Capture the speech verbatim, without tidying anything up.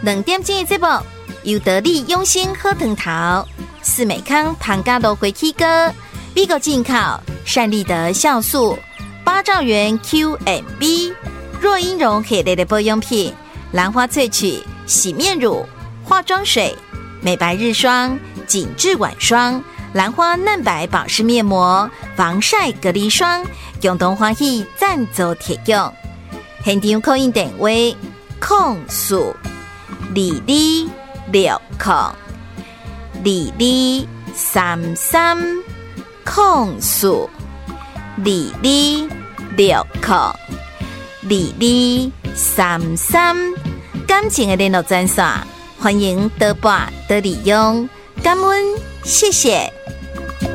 两点钟的节目由得力用心喝藤桃、四美康庞嘎罗回 K 歌、B 狗进口善利德酵素、八兆元 Q M B、若英绒系列的保养品、兰花萃取洗面乳、化妆水、美白日霜、紧致晚霜、兰花嫩白保湿面膜、防晒隔离霜，共同欢喜赞助提供。现场扣印电话：空数二二六空二二三三空数二二六空二二三三。感情的联络专线，欢迎多拨多利用，感恩，谢谢。